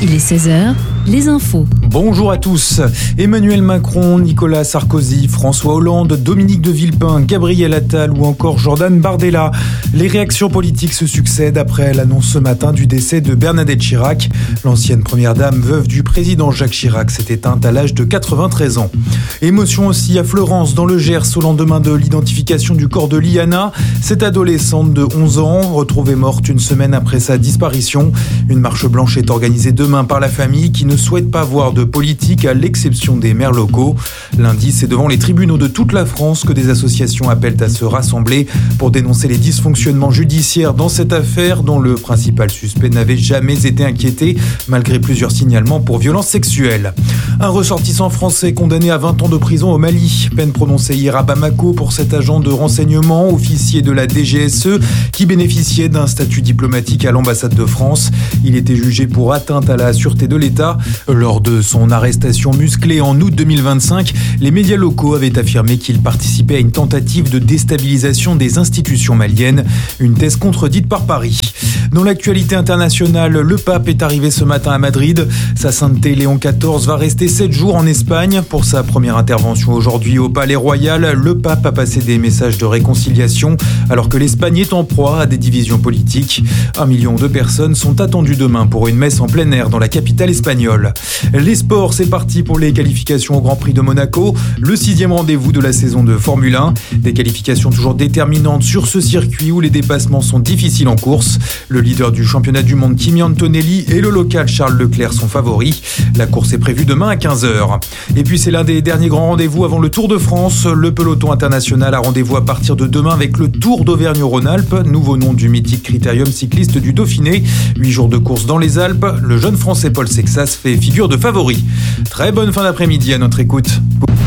Il est 16h, les infos. Bonjour à tous. Emmanuel Macron, Nicolas Sarkozy, François Hollande, Dominique de Villepin, Gabriel Attal ou encore Jordan Bardella. Les réactions politiques se succèdent après l'annonce ce matin du décès de Bernadette Chirac. L'ancienne première dame, veuve du président Jacques Chirac, s'est éteinte à l'âge de 93 ans. Émotion aussi à Fleurance, dans le Gers, au lendemain de l'identification du corps de Liana. Cette adolescente de 11 ans, retrouvée morte une semaine après sa disparition. Une marche blanche est organisée demain par la famille qui ne souhaite pas voir de politique à l'exception des maires locaux. Lundi, c'est devant les tribunaux de toute la France que des associations appellent à se rassembler pour dénoncer les dysfonctionnements judiciaires dans cette affaire dont le principal suspect n'avait jamais été inquiété malgré plusieurs signalements pour violences sexuelles. Un ressortissant français condamné à 20 ans de prison au Mali. Peine prononcée hier à Bamako pour cet agent de renseignement, officier de la DGSE, qui bénéficiait d'un statut diplomatique à l'ambassade de France. Il était jugé pour atteinte à la sûreté de l'État. Lors de son arrestation musclée en août 2025, les médias locaux avaient affirmé qu'il participait à une tentative de déstabilisation des institutions maliennes, une thèse contredite par Paris. Dans l'actualité internationale, le pape est arrivé ce matin à Madrid. Sa sainteté Léon XIV va rester 7 jours en Espagne. Pour sa première intervention aujourd'hui au Palais Royal, le pape a passé des messages de réconciliation alors que l'Espagne est en proie à des divisions politiques. 1 million de personnes sont attendues demain pour une messe en plein air dans la capitale espagnole. Les sports, c'est parti pour les qualifications au Grand Prix de Monaco, le 6e rendez-vous de la saison de Formule 1. Des qualifications toujours déterminantes sur ce circuit où les dépassements sont difficiles en course. Le leader du championnat du monde, Kimi Antonelli, et le local Charles Leclerc sont favoris. La course est prévue demain à 15h. Et puis c'est l'un des derniers grands rendez-vous avant le Tour de France. Le peloton international a rendez-vous à partir de demain avec le Tour d'Auvergne-Rhône-Alpes, nouveau nom du mythique critérium cycliste du Dauphiné. 8 jours de course dans les Alpes. Le jeune français Paul Sexas fait figure de favori. Très bonne fin d'après-midi à notre écoute.